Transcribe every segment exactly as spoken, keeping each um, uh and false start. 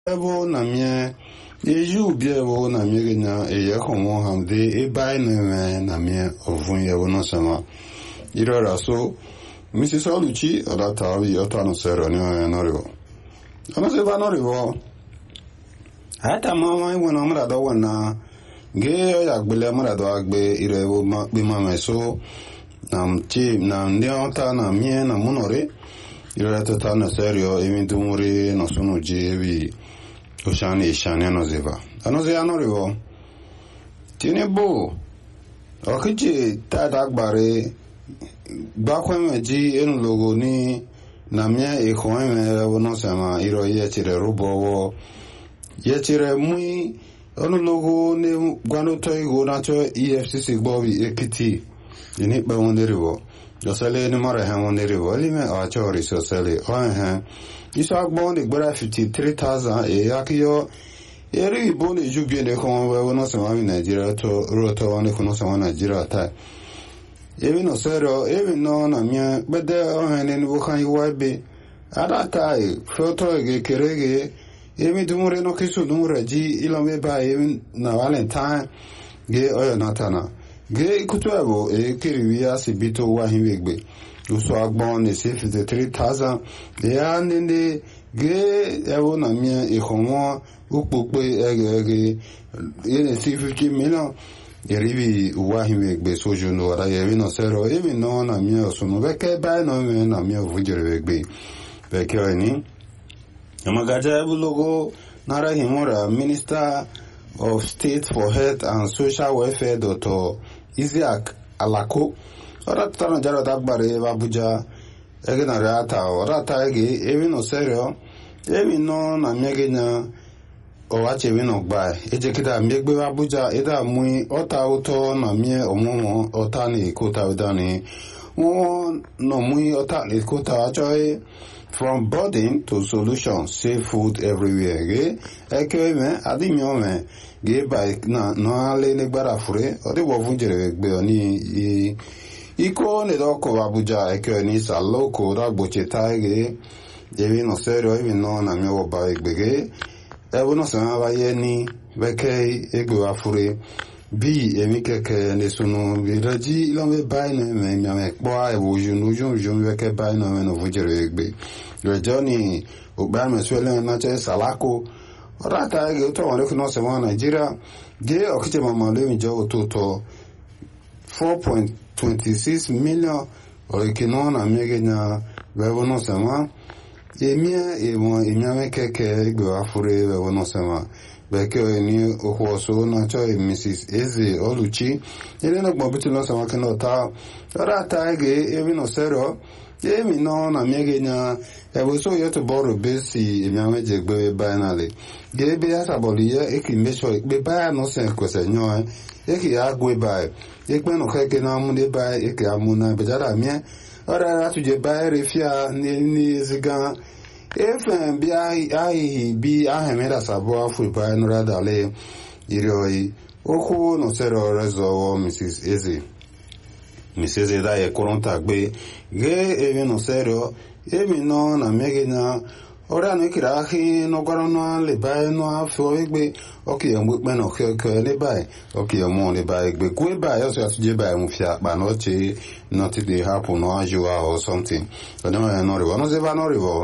Evo na mie eju bi evo na mie na eye homo hamde e bai na na mie ovun ye wono sama irora so missus Oluchi oda tawi ota no sero ni no rivo ono se va no rivo ata mama wona mra do wona ge ya gbele mra do agbe irewo ma bi mama so nam ti na ndi ota na mie na munore irora ta na serio emi dumuri no sono jevi Oshani ishani anoziva. Anozi anorivo. Tine bo. Okiji tadagbare. Bakweme ji enu logo ni namye ikweme wono sema iro yechire rubowo. Yechire mui onu logo ni gwano toi go nacho E F C C bobi ekiti. Ini ba wonderivo. Josele ni mara ha wonderivo. Lime achori sosele. Ohe. Isa bonde gbara fifty-three thousand e yakiyo eri bonde jugye de kon we wono se ma Nigeria to roto wane kono se ma Nigeria ta ebi no sero ebi no na mia bede o hene ni bukan yiwabe ada tai foto ge kerege ebi dumure no kisu dumure ji ilombe ba ebi na Valentine ge oyo natana ge ikutuego e kiriwia sibito wa hinwegbe Uso agbon ne se fifty-three thousand le anende ge ewo na mia e homo ukpokpe ege ege ene se fifty million yeribi uwa hime gbe sojo no ara yebi no sero ebi no na mia osunu beke ba no me na mia vujere gbe beke oni amagaja ebu logo nara himora Minister of State for Health and Social Welfare Doctor Isiaq Alako Ora tano jaro dagbare Abuja ege na reata ora ta ege evi no serio evi no na miege na o ache evi no gba eje kita miegbe Abuja eda mui ota uto na mie omomo ota ni ikota udani won no mui ota ni ikota achoy from burden to solution safe food everywhere ge eke me adi mi ome ge ba na no ale ne gbara fure odi wo funjere gbe oni i Iko ne doko Abuja eke ni saloko da boche taige devi no serio evi no na mi oba egbege evo no sama ba ye ni beke egbe afure bi emi keke ne sunu biraji ilombe bai ne me mi ame po evo junu junu junu beke bai no me no vujere egbe le joni ogba me swele na che salako ora taige to won no sama Nigeria ge okite mama le mi jo to four point twenty-six million orikino na megenya wewono sama emia emo emia keke egbe afure wewono sama beke ni okwoso na cho Missus Eze Oluchi ele no gbobitu no sama keno ta ora ta ege emi no sero emi no na megenya ebo so yeto boro besi emia meje gbe banale gebe ya saboli ya ekimecho gbe ba no se kwese nyo eki agwe ba ekpe no keke na amunde ba eke amuna bejara mie ora ra tuje ba refia ni ni ziga efen bi ai bi ahemeda sabo afu ba no ra dale iroi oku no sero rezo Missus Eze Missus Eze da e koronta gbe ge eve no sero emi no na megena ora no kira hi no goro no le ba no afo egbe okay mo pe no ke ke le ba okay mo le ba egbe ku ba yo so atuje ba mu fia pa no che not dey happen no ajua or something so no no re no se va no rivo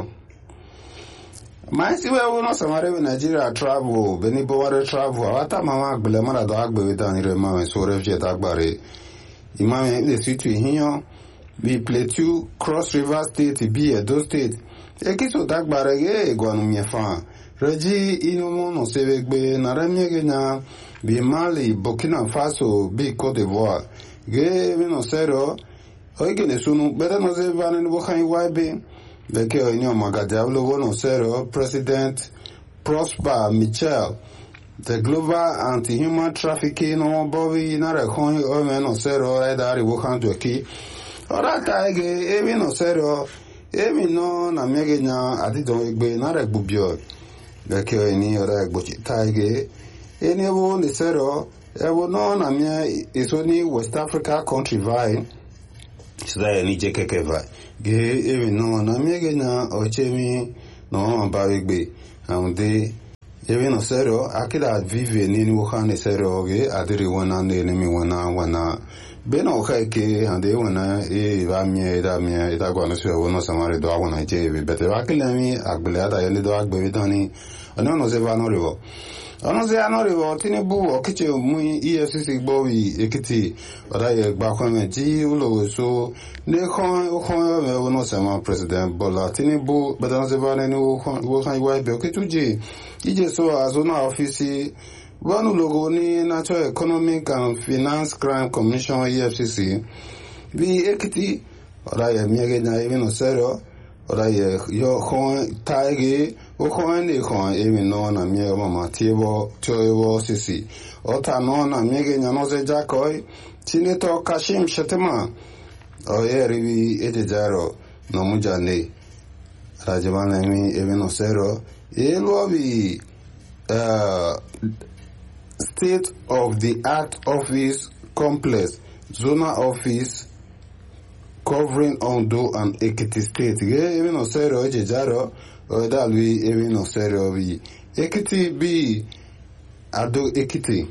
ma si we no samare we Nigeria travel beni bo ware travel ata mama agbele mara do agbe we dan re ma so re fiet agbare imam le situ hiyan bi Plateau Cross River State bi Edo State Ekiso dagbare ge egwanu miefa reji inomo no sevegbe na remyege na bi Mali Burkina Faso bi Cote d'Ivoire ge no sero oige ne sunu bere no zevane no kan iwabe beke oni omagaja ulo no sero President Prosper Michel the global anti-human trafficking no bobi na rekon o me no sero radari wo kan doki ora ta ge ebi no sero emi no na megenya adido egbe na regbubio beke ni ora egbochi taige eni wo ni sero ewo no na mia isoni West Africa country vai sida ni jekeke vai ge emi no na megenya ochemi no ba egbe amde Even no serio, akida vive ni wuhan serio ge adiri wana ne mi wana wana. Beno ke ande wana e va mie da mie da gwana se wono samare do wana je be bete akila mi agbele da yele do agbe tani. Ono no se va no rivo. Ono se ano rivo Tinubu okiche mu E F C C gbowi Ekiti oda ye gba kwame ji ulo so ne kon kon me wono sama President Bola Tinubu beta no se va ne wo wo kan iwa be okituje ije so azona office one logo ni Natural Economic and Finance Crime Commission E F C C bi Ekiti oda ye miege na even no serio oda ye yo kon taige o kon ne kon even no na miege mama tiebo tiebo sisi ota no na miege nya no se jakoi Senator Kashim Shettima o ye rivi etejaro no mujane rajabana mi even no serio e lo bi uh State of the Art Office Complex, Zona Office covering Ondo and Ekiti State. Ge even no serio ejejaro o da lui even no serio bi Ekiti bi Ado Ekiti.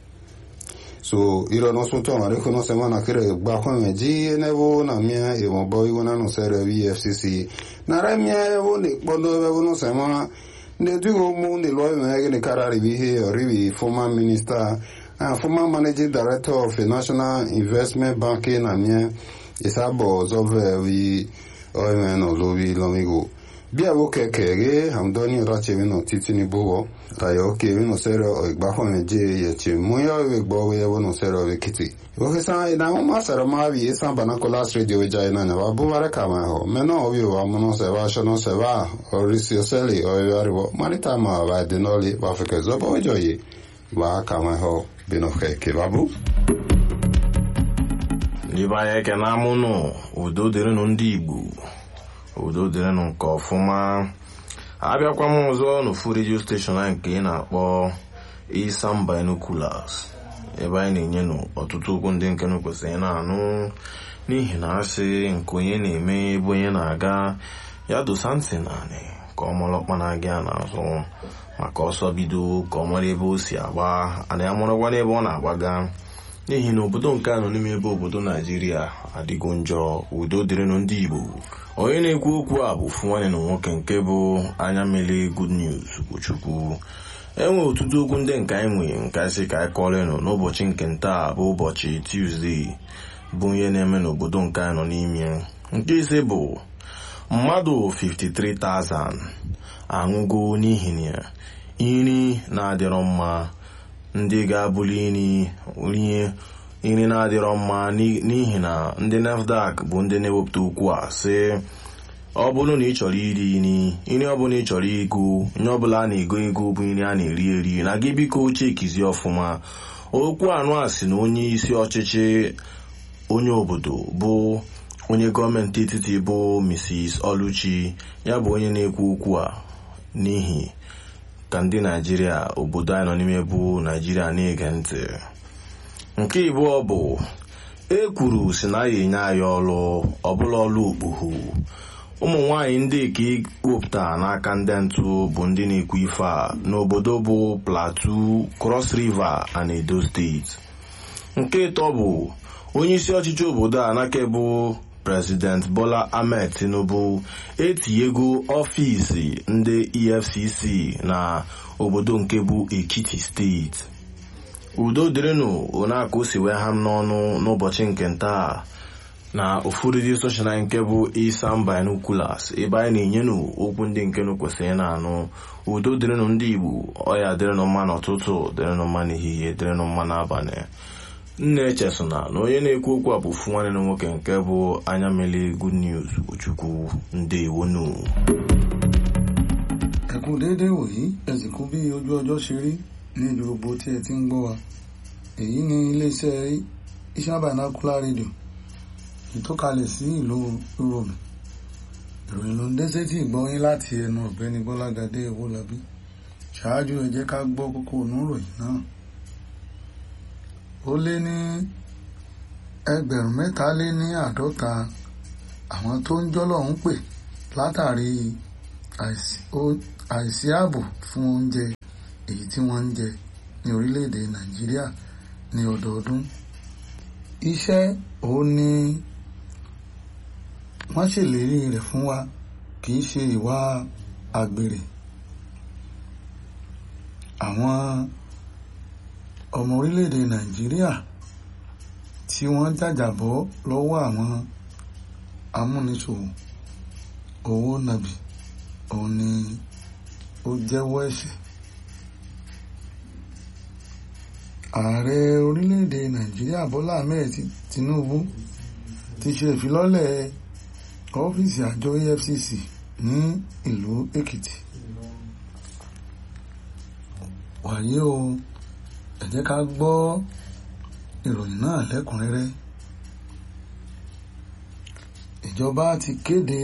So iro no so to mare ko no se mana kire gba ko meji enewo na mia e mo boy wona no serio E F C C. Na ra mia e wo le podo e wo no se mana ne do mu ne lo me ne karari bi he ori former minister and former managing director of the National Investment Banking and yeah isabo zove we o me no lo bi lo mi go bia wo kekege hamdoni rache we no titini bo ayo ke we no sero o gba fo me je ye che mu yo we gbo we wo no sero we kiti wo ke sa ina o ma sero ma bi san banakola radio we jai na na ba bu bare ka ma ho me no o bi wa mo no se va sho no se va o risi o seli o yo aribo marita ma va de no li ba fe ke zo bo jo ye ba ka ma ho bi no ke ke babu ni ba ye ke na mu no udo dere no ndi Igbo udo dere no nke ọfụma abịakwa m ọzọ n'ofu radio station anyị nke ị na-akpọ Isam Binoculars ebe anyị na-enye nụ ọtụtụ okwu ndị nke nụ kwesịrị na-anụ n'ihi na asị nke onye na-eme ebe onye na-aga ya dosa ntị naanị ka ọ mara ọkpa na-aga n'azụ maka ọsọ bido ka ọ mara ebe o si agba ana ya marakwa n'ebe ọ na-agbaga n'ihi na obodo nke a nọ n'ime ebe obodo Naijiria adịgo njọ udo dịrịnụ ndị Igbo onye na-ekwu okwu a bụ nwanne na nwoke nke bụ anya mele Good News Uchukwu enwe ọtụtụ okwu ndị nke anyị nwe nke sị ka anyị kọọrọ n'ụbọchị nke ntaa bụ ụbọchị Tuesday bụ ihe na-eme n'obodo nke anyị nọ n'ime nke ise bụ mmadụ fifty-three thousand anwụgo n'ihi na nri na-adịrọ mma ndị ga-abụli nri rie nri na-adịrọ mma n'ihi na ndị NAFDAC bụ ndị na-ewepụta okwu a sị ọ bụrụ na ị chọrọ iri nri nri ọbụla ị chọrọ ego nye ọbụla a na-ego ego bụ nri a na-eri eri na gị biko chekizie ọfụma okwu anụ a sị na onye isi ọchịchị onye obodo bụ onye gọọmenti etiti bụ Missus Oluchi ya bụ onye na-ekwu okwu a n'ihi ka ndị Naijiria obodo anyị nọ n'ime bụ Naijiria na-ege ntị nke ịbụọ bụ e kwuru si na ya enye anyị ọrụ ọbụla ọrụ okpogho ụmụ nwaanyị ndị ka wepụta n'aka ndị ntụ bụ ndị na-ekwu ife a n'obodo bụ Plateau, Cross River and Edo steeti. Nke ịtọ bụ onye isi ọchịchị obodo a n'aka bụ President Bola Ahmed Tinubu etinyego ọfịs ndị E F C C na obodo nke bụ Ekiti steeti. Udo dịrịnụ onaka o si wee ha m n'ọnụ n'ụbọchị nke ntaa na ofu radio station nke bụ Isam Binoculars ebe anyị na-enye nụ okwu ndị nke nụ kwesịrị na-anụ. Udo dịrịnụ ndị Igbo ọya dịrịnụ mma n'ụtụtụ dịrịnụ mma n'ehihie dịrịnụ mma n'abalị. Nna echesona na onye na-ekwu okwu a bụ ofu nwanne na nwoke nke bụ anya mele Good News Uchukwu ndewonu. Ẹ̀kú déédéé wòyí ẹ̀sìnkú bí ojú ọjọ́ ṣe rí ní ìlú gbogbo tí ẹ ti ń gbọ́ wa. Èyí ni iléeṣẹ́ Isam Binocular Radio ìtọ́kalẹ̀ sí ìlú Rome. Ìròyìn ló ń dé sétí ìgbọ́yín láti ẹnu ọ̀gbẹ́ni Bọ́lágadé Owólabí. Ṣáájú ẹ jẹ́ ká gbọ́ kókó oníròyìn náà. Ó lé ní ẹgbẹ̀rún mẹ́ta lé ní àádọ́ta àwọn tó ń jọ́lọ̀ ń pè látàrí àìsí ààbò fún oúnjẹ èyí tí wọ́n ń jẹ ní orílẹ̀-èdè Nàìjíríà ní ọdọọdún. Iṣẹ́ òun ni wọ́n ṣèlérí rẹ̀ fún wa, kì í ṣe ìwà àgbèrè. Àwọn ọmọ orílẹ̀-èdè Nàìjíríà tí wọ́n jàjàbọ́ lọ́wọ́ àwọn amúnisòwò owó nàbì òun ni ó jẹ́wọ́ ẹ̀ṣẹ̀. Ààrẹ orílẹ̀-èdè Nàìjíríà Bọ́lá Ahmed Tinubu ti ṣe ìfilọ́lẹ̀ ọ́fíìsì àjọ E F C C ní ìlú Èkìtì. Wàyí o, ẹ jẹ́ ká gbọ́ ìròyìn náà lẹ́kùnrẹ́rẹ́. Ìjọba ti kéde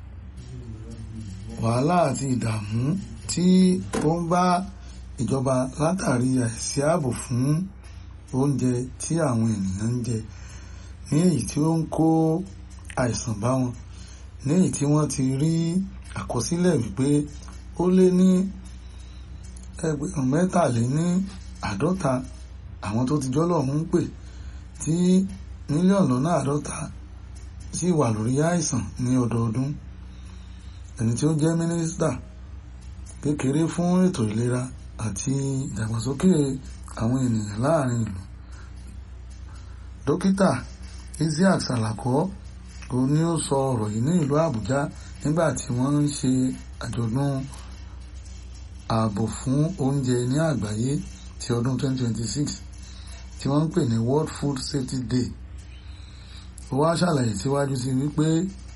wàhálà àti ìdààmú tí ó ń bá ìjọba látàrí àìsí ààbò fún oúnjẹ tí àwọn ènìyàn ń jẹ, ní èyí tí ó ń kó àìsàn bá wọn, ní èyí tí wọ́n ti rí àkọsílẹ̀ wípé ó lé ní ẹgbẹ̀rún mẹ́tàléní àádọ́ta àwọn tó ti jọ́lọ́run ń pè, tí mílíọ̀nù lọ́nà àádọ́ta sì wà lórí àìsàn ní ọdọọdún. Ẹni tí ó jẹ́ mínísítà kékeré fún ètò ìlera àti ìdàgbàsókè àwọn ènìyàn láàrin ìlú, dókítà Isiaq Salako, ó ní ó sọ ọ̀rọ̀ yìí ní ìlú Àbújá nígbà tí wọ́n ń ṣe àjọ̀dún ààbò fún oúnjẹ ní àgbáyé ti ọdún twenty twenty-six tí wọ́n ń pè ní World Food Safety Day. Ó wá ṣàlàyé síwájú sí wípé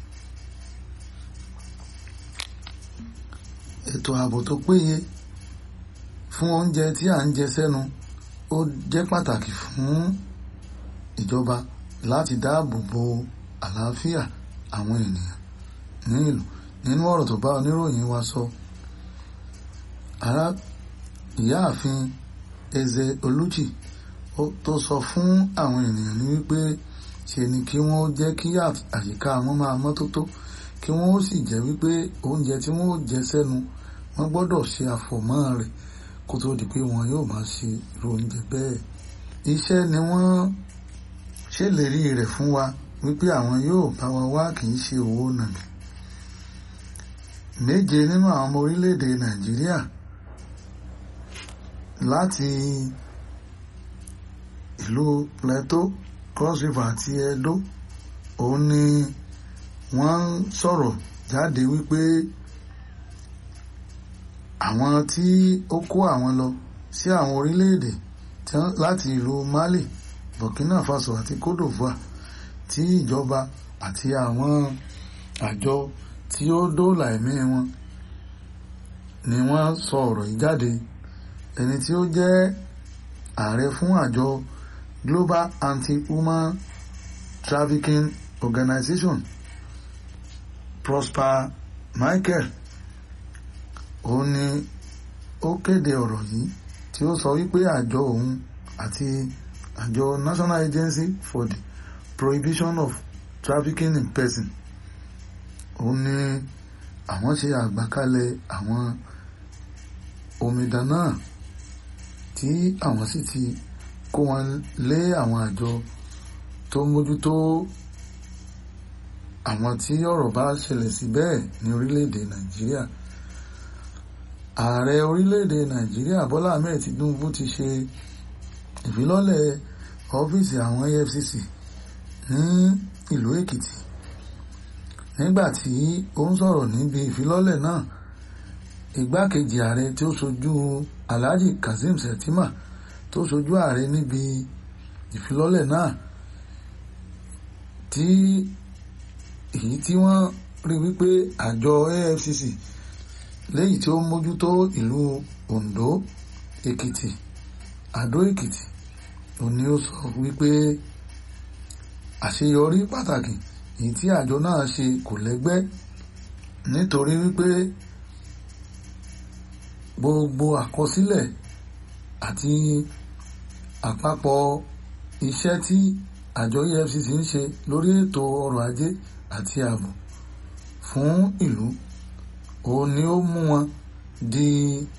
ètò ààbò tó péye fún oúnjẹ tí à ń jẹ sẹ́nu ó jẹ́ pàtàkì fún ìjọba láti dáàbò bo àlàáfíà àwọn ènìyàn ní ìlú. Nínú ọ̀rọ̀ tó bá oníròyìn wa sọ, ará ìyáàfin Eze Oluchi tó sọ fún àwọn ènìyàn ní wípé ṣe ni kí wọ́n jẹ́ kí àyíká wọn máa mọ́tótó, kí wọ́n ó sì jẹ́ wípé oúnjẹ tí wọ́n ó jẹ sẹ́nu wọ́n gbọ́dọ̀ ṣe àfọ̀mọ́ rẹ̀ kó tó di pé wọn yóò máa ṣe irú oúnjẹ bẹ́ẹ̀. Iṣẹ́ ni wọ́n ṣèlérí rẹ̀ fún wa wípé àwọn yóò bá wa wá, kì í ṣe owó nàbì. Méje nínú àwọn ọmọ orílẹ̀-èdè Nàìjíríà láti ìlú Plateau, Cross River àti Edo òun ni wọ́n sọ̀rọ̀ jáde wípé àwọn tí ó kó àwọn lọ sí àwọn orílẹ̀-èdè láti ìlú Mali, Burkina Faso àti Cote d'Ivoire, tí ìjọba àti àwọn àjọ tí ó dóòlà ẹ̀mí wọn ni wọ́n sọ ọ̀rọ̀ yìí jáde. Ẹni tí ó jẹ́ ààrẹ fún àjọ Global Anti-Human Trafficking Organization, Prosper Michael, òun ni ó kéde ọ̀rọ̀ yìí tí ó sọ wípé àjọ òun àti àjọ National Agency for the Prohibition of Trafficking in Person, òun ni àwọn ṣe àgbàkalẹ̀ àwọn omidan náà tí àwọn sì ti kó wọn lé àwọn àjọ tó mójútó àwọn tí ọ̀rọ̀ bá ṣẹlẹ̀ sí bẹ́ẹ̀ ní orílẹ̀-èdè Nàìjíríà. Ààrẹ orílẹ̀-èdè Nàìjíríà Bọ́lá Ahmed Tinubu ti ṣe ìfilọ́lẹ̀ ọ́fíìsì àwọn E F C C ní ìlú Èkìtì. Nígbà tí ó ń sọ̀rọ̀ níbi ìfilọ́lẹ̀ náà, igbákejì ààrẹ tí ó ṣojú Alhaji Kazeem Shettima tó ṣojú ààrẹ níbi ìfilọ́lẹ̀ náà, tí èyí tí wọ́n rí wípé àjọ E F C C léyìí tí ó mójútó ìlú Ondo, Èkìtì, Àdó Èkìtì, òun ni ó sọ wípé àṣeyọrí pàtàkì èyí tí àjọ náà ṣe kò lẹ́gbẹ́, nítorí wípé gbogbo àkọsílẹ̀ àti àpapọ̀ iṣẹ́ tí àjọ E F C C ń ṣe lórí ètò ọrọ̀ ajé àti ààbò fún ìlú, òun ni ó mú wọn di